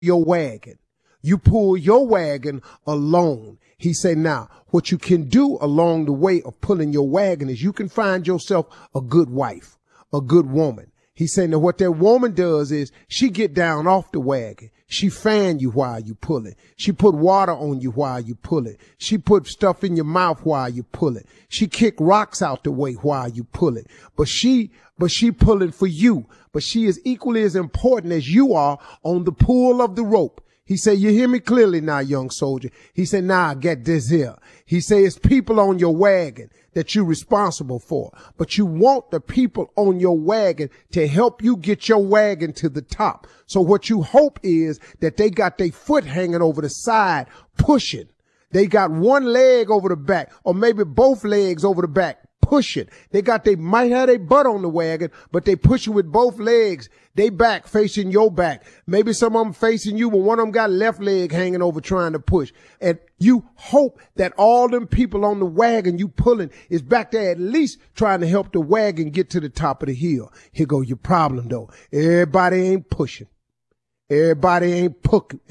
your wagon. You pull your wagon alone. He said, now, what you can do along the way of pulling your wagon is you can find yourself a good wife, a good woman. He's saying that what that woman does is she get down off the wagon. She fan you while you pull it. She put water on you while you pull it. She put stuff in your mouth while you pull it. She kick rocks out the way while you pull it. But she pulling for you. But she is equally as important as you are on the pull of the rope. He said, you hear me clearly now, young soldier. He said, nah, get this here. He said, it's people on your wagon that you're responsible for, but you want the people on your wagon to help you get your wagon to the top. So what you hope is that they got their foot hanging over the side, pushing. They got one leg over the back, or maybe both legs over the back, pushing. They might have their butt on the wagon, but they push it with both legs. They back facing your back. Maybe some of them facing you, but one of them got left leg hanging over trying to push. And you hope that all them people on the wagon you pulling is back there at least trying to help the wagon get to the top of the hill. Here go your problem though. Everybody ain't pushing. Everybody ain't pulling.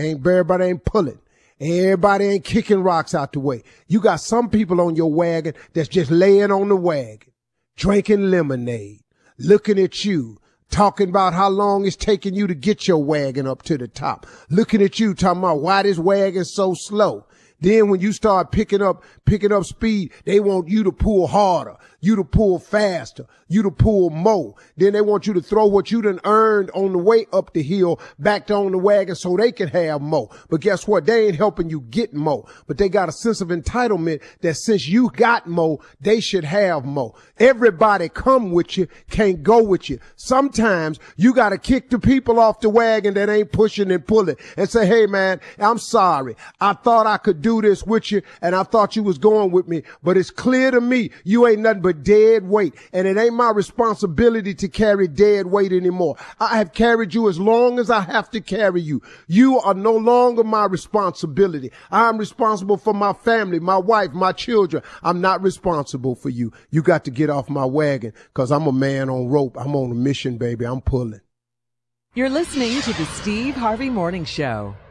Everybody ain't kicking rocks out the way. You got some people on your wagon that's just laying on the wagon, drinking lemonade, looking at you, talking about how long it's taking you to get your wagon up to the top, looking at you, talking about why this wagon's so slow. Then when you start picking up speed, they want you to pull harder, you to pull faster, you to pull more. Then they want you to throw what you done earned on the way up the hill back on the wagon so they can have more. But guess what? They ain't helping you get more. But they got a sense of entitlement that since you got more, they should have more. Everybody come with you, can't go with you. Sometimes you got to kick the people off the wagon that ain't pushing and pulling and say, hey man, I'm sorry. I thought I could do this with you and I thought you was going with me, but it's clear to me you ain't nothing but dead weight, and it ain't my responsibility to carry dead weight anymore. I have carried you as long as I have to carry you. You are no longer my responsibility. I'm responsible for my family, my wife, my children. I'm not responsible for you. You got to get off my wagon because I'm a man on rope. I'm on a mission, baby. I'm pulling. You're listening to the Steve Harvey Morning Show.